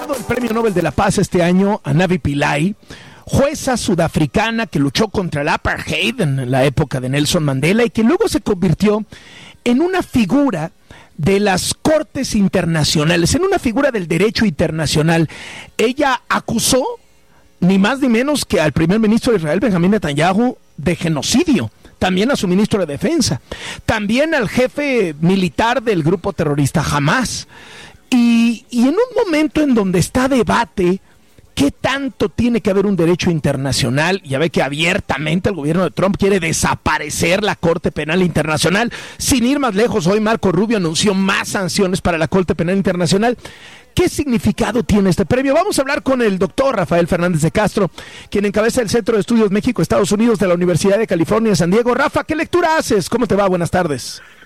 dado el Premio Nobel de la Paz este año a Navi Pillay, jueza sudafricana que luchó contra el apartheid en la época de Nelson Mandela y que luego se convirtió en una figura de las cortes internacionales, en una figura del derecho internacional. Ella acusó ni más ni menos que al primer ministro de Israel, Benjamín Netanyahu, de genocidio. También a su ministro de Defensa, también al jefe militar del grupo terrorista Hamas. Y en un momento en donde está debate qué tanto tiene que haber un derecho internacional, ya ve que abiertamente el gobierno de Trump quiere desaparecer la Corte Penal Internacional. Sin ir más lejos, hoy Marco Rubio anunció más sanciones para la Corte Penal Internacional. ¿Qué significado tiene este premio? Vamos a hablar con el doctor Rafael Fernández de Castro, quien encabeza el Centro de Estudios México-Estados Unidos de la Universidad de California, San Diego. Rafa, ¿qué lectura haces? ¿Cómo te va? Buenas tardes.